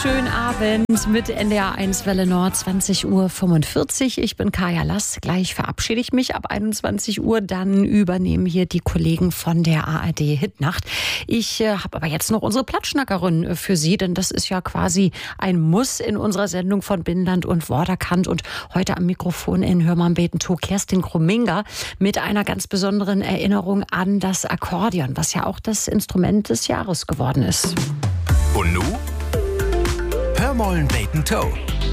schönen Abend mit NDR1 Welle Nord, 20:45 Uhr. Ich bin Kaya Lass. Gleich verabschiede ich mich ab 21 Uhr. Dann übernehmen hier die Kollegen von der ARD Hitnacht. Ich habe aber jetzt noch unsere Plattschnackerin für Sie, denn das ist ja quasi ein Muss in unserer Sendung von Binnenland und Vorderkant. Und heute am Mikrofon in Hör mal beten to Kerstin Krumminga mit einer ganz besonderen Erinnerung an das Akkordeon, was ja auch das Instrument des Jahres geworden ist. Und nu? Hör mollen beten to.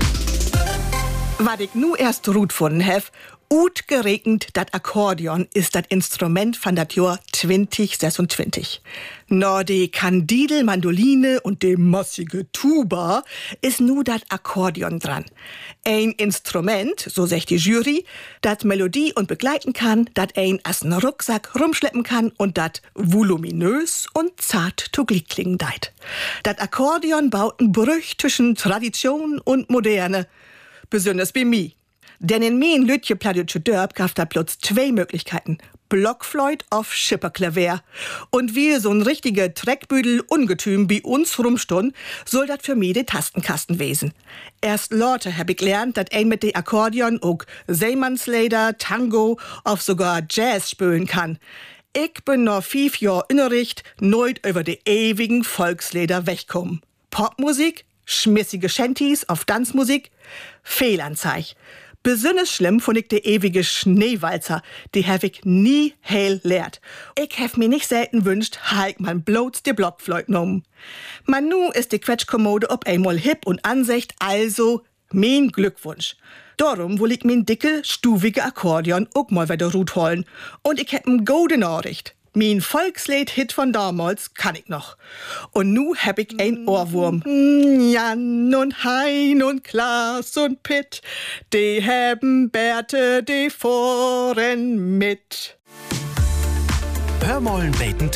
Was ich nu erst gut gefunden hef, ut geregnet, dat Akkordeon ist dat Instrument von dat Jahr 2026. No, die Kandidel, Mandoline und de massige Tuba ist nu dat Akkordeon dran. Ein Instrument, so sagt die Jury, dat Melodie und begleiten kann, dat ein as n Rucksack rumschleppen kann und dat voluminös und zart to Glied klingen deit. Dat Akkordeon baut n Brüch zwischen Tradition und Moderne. Besonders bei mir. Denn in mein Lütje Pladütsche Dörp gab da plötzlich zwei Möglichkeiten. Blockflöjt auf Schipperklavier. Und wie so ein richtiger Treckbüdel Ungetüm bei uns rumstund, soll dat für mich de Tastenkasten wesen. Erst Leute hab ich gelernt, dat ein mit de Akkordeon auch Seemannslieder, Tango, auf sogar Jazz spülen kann. Ich bin noch 5 Jahre innericht, nooit über de ewigen Volkslieder wegkommen. Popmusik, schmissige Shanties auf Tanzmusik, Fehlanzeig. Besonders schlimm fand ich de ewige Schneewalzer, die hab ich nie heil lehrt. Ich hab mir nicht selten wünscht, halt man bloß de Blockflöjt genommen. Man nu ist die Quetschkommode ob einmal hip und ansicht, also mein Glückwunsch. Darum will ich mein dicke, stuvige Akkordeon auch mal wieder Rut holen. Und ich hab n gute Nachricht. Mein Volkslied-Hit von damals kann ich noch. Und nu hab ich ein Ohrwurm. Jan und Hein und Klaas und Pitt, die haben Bärte, die fahren mit. Hör mollen beten